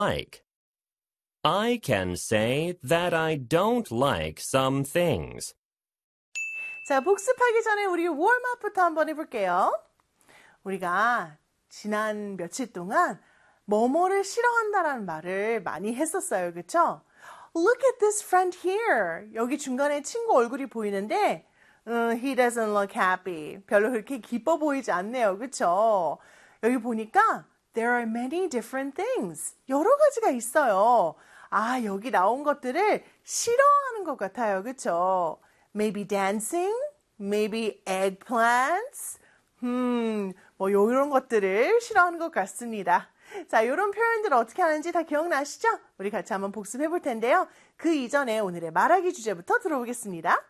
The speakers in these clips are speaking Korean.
like. I can say that I don't like some things. 자, 복습하기 전에 우리 웜업부터 한번 해볼게요. 우리가 지난 며칠 동안 뭐뭐를 싫어한다라는 말을 많이 했었어요. 그쵸? Look at this friend here. 여기 중간에 친구 얼굴이 보이는데 he doesn't look happy. 별로 그렇게 기뻐 보이지 않네요. 그쵸? 여기 보니까 there are many different things. 여러 가지가 있어요. 아, 여기 나온 것들을 싫어하는 것 같아요. 그쵸? Maybe dancing, maybe eggplants. 뭐 이런 것들을 싫어하는 것 같습니다. 자, 이런 표현들 어떻게 하는지 다 기억나시죠? 우리 같이 한번 복습해 볼 텐데요. 그 이전에 오늘의 말하기 주제부터 들어보겠습니다.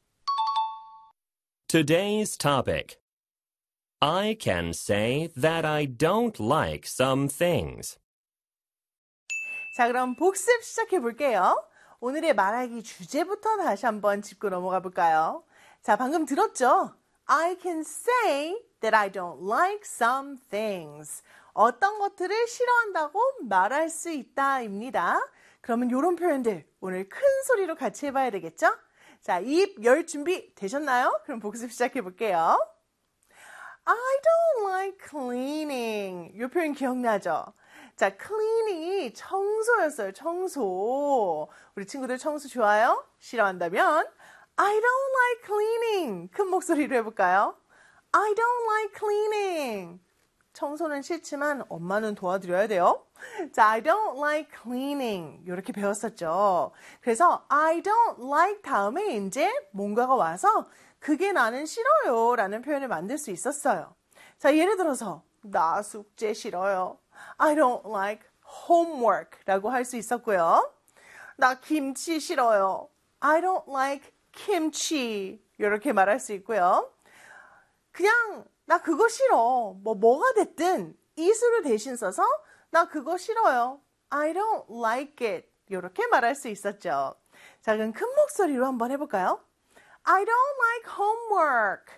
Today's topic. I can say that I don't like some things. 자, 그럼 복습 시작해 볼게요. 오늘의 말하기 주제부터 다시 한번 짚고 넘어가 볼까요? 자, 방금 들었죠? I can say that I don't like some things. 어떤 것들을 싫어한다고 말할 수 있다입니다. 그러면 이런 표현들 오늘 큰 소리로 같이 해봐야 되겠죠? 자, 입 열 준비 되셨나요? 그럼 복습 시작해 볼게요. I don't like cleaning. 이 표현 기억나죠? 자, cleaning이 청소였어요. 청소. 우리 친구들 청소 좋아요? 싫어한다면 I don't like cleaning. 큰 목소리로 해볼까요? I don't like cleaning. 청소는 싫지만 엄마는 도와드려야 돼요. 자, I don't like cleaning. 이렇게 배웠었죠. 그래서 I don't like 다음에 이제 뭔가가 와서 그게 나는 싫어요 라는 표현을 만들 수 있었어요. 자, 예를 들어서 나 숙제 싫어요. I don't like homework 라고 할 수 있었고요. 나 김치 싫어요. I don't like kimchi. 이렇게 말할 수 있고요. 그냥 나 그거 싫어. 뭐가 됐든 is를 대신 써서 나 그거 싫어요. I don't like it. 이렇게 말할 수 있었죠. 자, 그럼 큰 목소리로 한번 해볼까요? I don't like homework.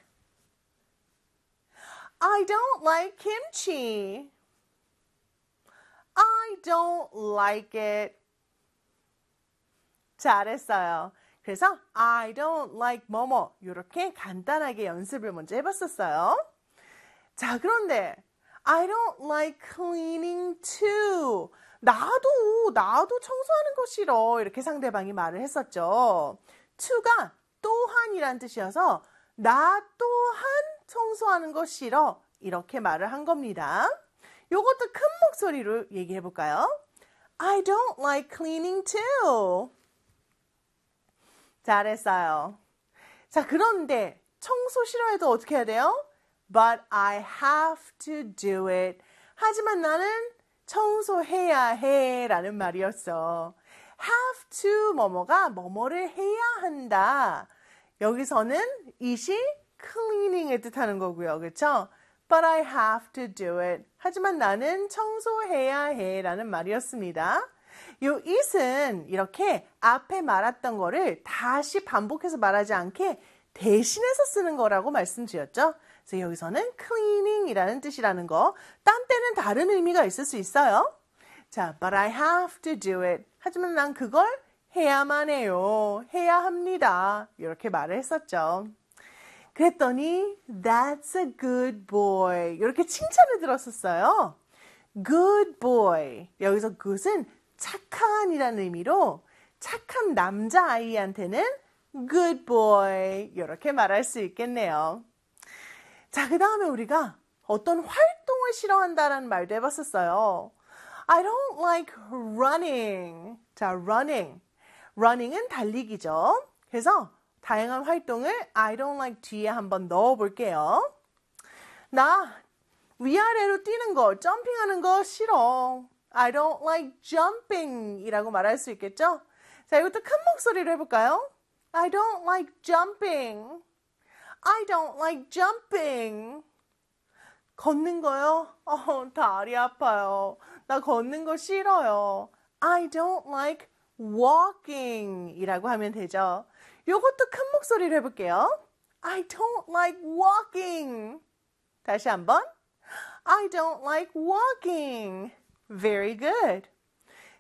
I don't like kimchi. I don't like it. 잘했어요. 그래서 I don't like 뭐뭐 이렇게 간단하게 연습을 먼저 해봤었어요. 자, 그런데 I don't like cleaning too. 나도 청소하는 거 싫어. 이렇게 상대방이 말을 했었죠. to가 또한이란 뜻이어서 나 또한 청소하는 거 싫어. 이렇게 말을 한 겁니다. 요것도 큰 목소리로 얘기해 볼까요? I don't like cleaning too. 잘했어요. 자, 그런데 청소 싫어해도 어떻게 해야 돼요? But I have to do it. 하지만 나는 청소해야 해 라는 말이었어. have to 뭐뭐가 뭐뭐를 해야 한다. 여기서는 it이 cleaning을 뜻하는 거고요. 그렇죠? But I have to do it. 하지만 나는 청소해야 해 라는 말이었습니다. 이 it은 이렇게 앞에 말했던 거를 다시 반복해서 말하지 않게 대신해서 쓰는 거라고 말씀드렸죠. 그래서 여기서는 cleaning이라는 뜻이라는 거. 딴 때는 다른 의미가 있을 수 있어요. 자, but I have to do it. 하지만 난 그걸 해야만 해요. 해야 합니다. 이렇게 말을 했었죠. 그랬더니 that's a good boy. 이렇게 칭찬을 들었었어요. good boy. 여기서 good은 착한이라는 의미로 착한 남자아이한테는 good boy. 이렇게 말할 수 있겠네요. 자, 그 다음에 우리가 어떤 활동을 싫어한다라는 말도 해봤었어요. I don't like running. 자, running. running은 달리기죠. 그래서 다양한 활동을 I don't like 뒤에 한번 넣어볼게요. 나 위아래로 뛰는 거, 점핑하는 거 싫어. I don't like jumping 이라고 말할 수 있겠죠? 자, 이것도 큰 목소리로 해볼까요? I don't like jumping. I don't like jumping. 걷는 거요? 다리 아파요. 나 걷는 거 싫어요. I don't like walking 이라고 하면 되죠. 요것도 큰 목소리로 해볼게요. I don't like walking. 다시 한번. I don't like walking. Very good.